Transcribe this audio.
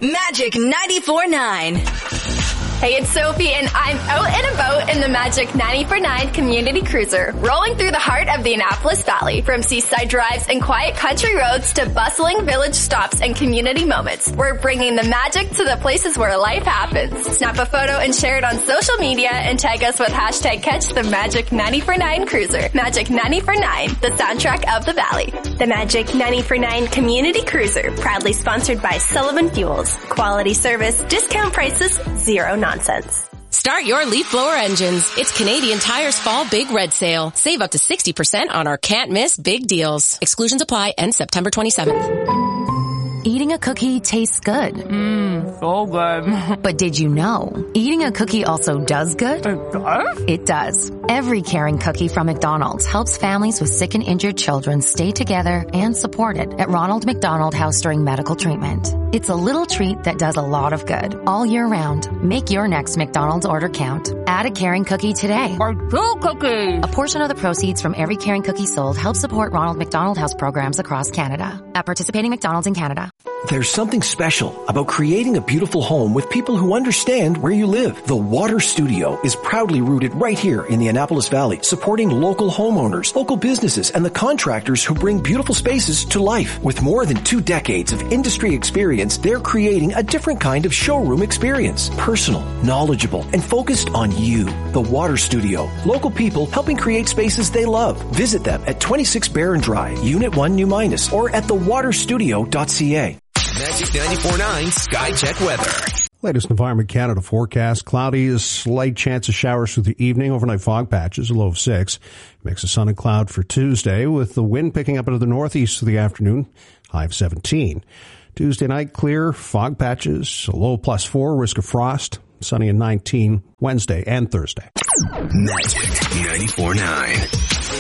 Magic 94.9. Hey, it's Sophie, and I'm out and about in the Magic 94.9 Community Cruiser, rolling through the heart of the Annapolis Valley. From seaside drives and quiet country roads to bustling village stops and community moments, we're bringing the magic to the places where life happens. Snap a photo and share it on social media and tag us with hashtag Catch the Magic 94.9 Cruiser. Magic 94.9, the soundtrack of the Valley. The Magic 94.9 Community Cruiser, proudly sponsored by Sullivan Fuels. Quality service, discount prices, zero nonsense. Start your leaf blower engines. It's Canadian Tire's Fall Big Red Sale. Save up to 60% on our can't miss big deals. Exclusions apply, end September 27th. Eating a cookie tastes good. So good. But did you know, eating a cookie also does good? It does? It does. Every caring cookie from McDonald's helps families with sick and injured children stay together and supported at Ronald McDonald House during medical treatment. It's a little treat that does a lot of good all year round. Make your next McDonald's order count. Add a caring cookie today. Or 2 cookies. A portion of the proceeds from every caring cookie sold helps support Ronald McDonald House programs across Canada. At participating McDonald's in Canada. There's something special about creating a beautiful home with people who understand where you live. The Water Studio is proudly rooted right here in the Annapolis Valley, supporting local homeowners, local businesses, and the contractors who bring beautiful spaces to life. With more than 2 decades of industry experience, they're creating a different kind of showroom experience. Personal, knowledgeable, and focused on you. The Water Studio. Local people helping create spaces they love. Visit them at 26 Barron Drive, Unit 1 New Minas, or at thewaterstudio.ca. Magic 94.9 Sky Check Weather. Latest Environment Canada forecast. Cloudy, a slight chance of showers through the evening. Overnight fog patches, a low of 6. Mix of sun and cloud for Tuesday, with the wind picking up into the northeast through the afternoon. High of 17. Tuesday night, clear, fog patches, a low plus 4, risk of frost. Sunny at 19 Wednesday and Thursday. Magic 94.9.